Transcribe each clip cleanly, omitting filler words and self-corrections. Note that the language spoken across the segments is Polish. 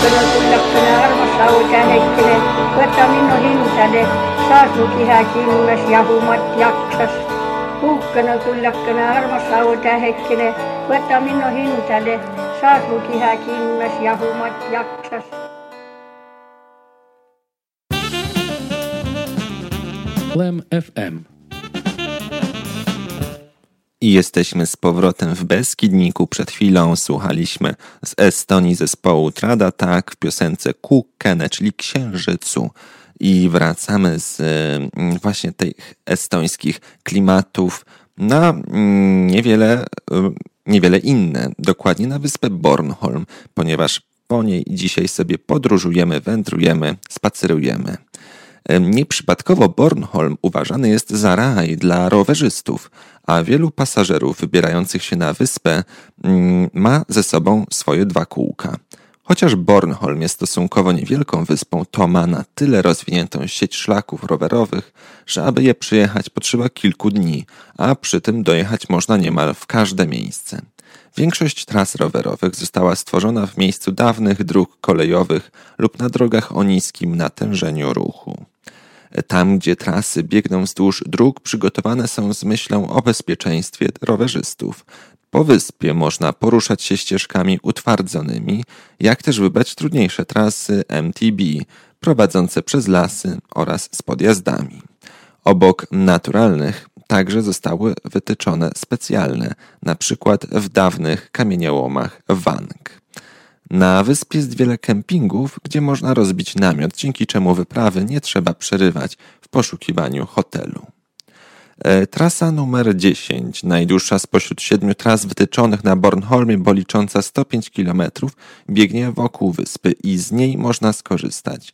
tullaksena armassa heikkinen, koetta minun hintale, saas lukihää kimmäs ja humat jaksas. Puukkana tullaksena armassa heikkinen, koetta minun hintale, saas lukihää kimmäs ja humat jaksas. Klem FM. I jesteśmy z powrotem w Beskidniku. Przed chwilą słuchaliśmy z Estonii zespołu Tradatak w piosence Kukkene, czyli Księżycu. I wracamy z właśnie tych estońskich klimatów na niewiele inne, dokładnie na wyspę Bornholm, ponieważ po niej dzisiaj sobie podróżujemy, wędrujemy, spacerujemy. Nieprzypadkowo Bornholm uważany jest za raj dla rowerzystów, a wielu pasażerów wybierających się na wyspę ma ze sobą swoje 2 kółka. Chociaż Bornholm jest stosunkowo niewielką wyspą, to ma na tyle rozwiniętą sieć szlaków rowerowych, że aby je przejechać potrzeba kilku dni, a przy tym dojechać można niemal w każde miejsce. Większość tras rowerowych została stworzona w miejscu dawnych dróg kolejowych lub na drogach o niskim natężeniu ruchu. Tam, gdzie trasy biegną wzdłuż dróg, przygotowane są z myślą o bezpieczeństwie rowerzystów. Po wyspie można poruszać się ścieżkami utwardzonymi, jak też wybrać trudniejsze trasy MTB, prowadzące przez lasy oraz z podjazdami. Obok naturalnych także zostały wytyczone specjalne, na przykład w dawnych kamieniołomach Wang. Na wyspie jest wiele kempingów, gdzie można rozbić namiot, dzięki czemu wyprawy nie trzeba przerywać w poszukiwaniu hotelu. Trasa numer 10, najdłuższa spośród 7 tras wytyczonych na Bornholmie, bo licząca 105 km, biegnie wokół wyspy i z niej można skorzystać.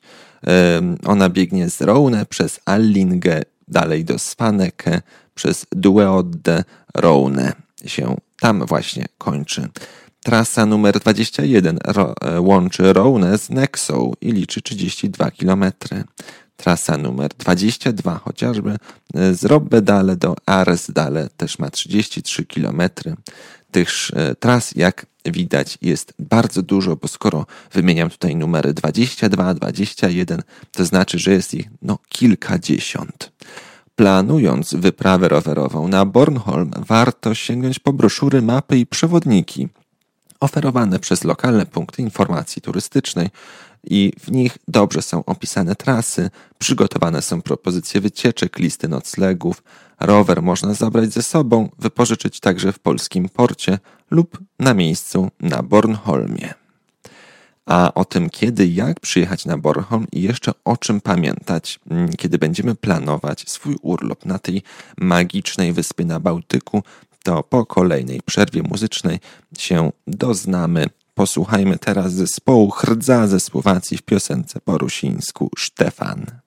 Ona biegnie z Roune przez Allinge, dalej do Svaneke, przez Dueodde, Roune się tam właśnie kończy. Trasa numer 21 łączy Roune z Nexą i liczy 32 km. Trasa numer 22 chociażby z Robbedale do Aresdale też ma 33 km. Tych tras, jak widać, jest bardzo dużo, bo skoro wymieniam tutaj numery 22, 21, to znaczy, że jest ich kilkadziesiąt. Planując wyprawę rowerową na Bornholm, warto sięgnąć po broszury, mapy i przewodniki oferowane przez lokalne punkty informacji turystycznej i w nich dobrze są opisane trasy, przygotowane są propozycje wycieczek, listy noclegów. Rower można zabrać ze sobą, wypożyczyć także w polskim porcie lub na miejscu na Bornholmie. A o tym, kiedy i jak przyjechać na Bornholm i jeszcze o czym pamiętać, kiedy będziemy planować swój urlop na tej magicznej wyspie na Bałtyku, to po kolejnej przerwie muzycznej się doznamy. Posłuchajmy teraz zespołu Hrdza ze Słowacji w piosence po rusińsku Stefan.